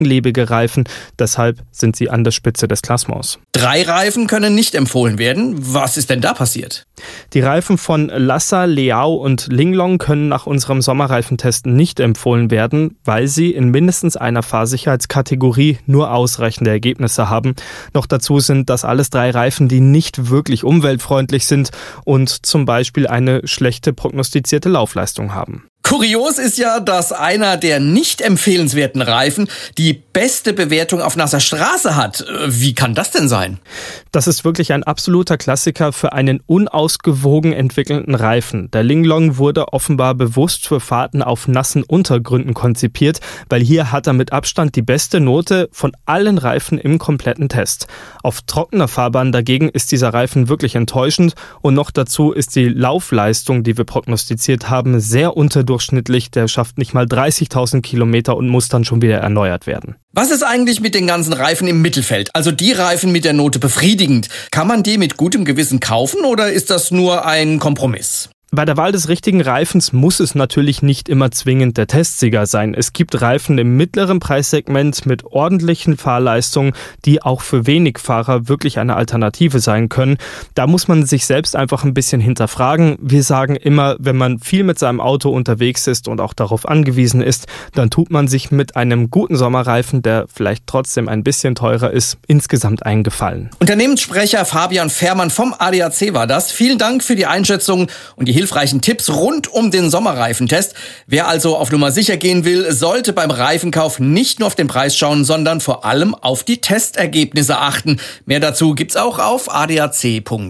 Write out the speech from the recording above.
langlebige Reifen. Deshalb sind sie an der Spitze des Klassements. 3 Reifen können nicht empfohlen werden. Was ist denn da passiert? Die Reifen von Lassa, Leao und Linglong können nach unserem Sommerreifentest nicht empfohlen werden, weil sie in mindestens einer Fahrsicherheitskategorie nur ausreichende Ergebnisse haben. Noch dazu sind das alles 3 Reifen, die nicht wirklich umweltfreundlich sind und zum Beispiel eine schlechte prognostizierte Laufleistung haben. Kurios ist ja, dass einer der nicht empfehlenswerten Reifen die beste Bewertung auf nasser Straße hat. Wie kann das denn sein? Das ist wirklich ein absoluter Klassiker für einen unausgewogen entwickelten Reifen. Der Linglong wurde offenbar bewusst für Fahrten auf nassen Untergründen konzipiert, weil hier hat er mit Abstand die beste Note von allen Reifen im kompletten Test. Auf trockener Fahrbahn dagegen ist dieser Reifen wirklich enttäuschend und noch dazu ist die Laufleistung, die wir prognostiziert haben, sehr unterdurchschnittlich. Der schafft nicht mal 30.000 Kilometer und muss dann schon wieder erneuert werden. Was ist eigentlich mit den ganzen Reifen im Mittelfeld? Also die Reifen mit der Note befriedigend. Kann man die mit gutem Gewissen kaufen oder ist das nur ein Kompromiss? Bei der Wahl des richtigen Reifens muss es natürlich nicht immer zwingend der Testsieger sein. Es gibt Reifen im mittleren Preissegment mit ordentlichen Fahrleistungen, die auch für Wenigfahrer wirklich eine Alternative sein können. Da muss man sich selbst einfach ein bisschen hinterfragen. Wir sagen immer, wenn man viel mit seinem Auto unterwegs ist und auch darauf angewiesen ist, dann tut man sich mit einem guten Sommerreifen, der vielleicht trotzdem ein bisschen teurer ist, insgesamt einen Gefallen. Unternehmenssprecher Fabian Fährmann vom ADAC war das. Vielen Dank für die Einschätzung und die hilfreichen Tipps rund um den Sommerreifentest. Wer also auf Nummer sicher gehen will, sollte beim Reifenkauf nicht nur auf den Preis schauen, sondern vor allem auf die Testergebnisse achten. Mehr dazu gibt's auch auf adac.de.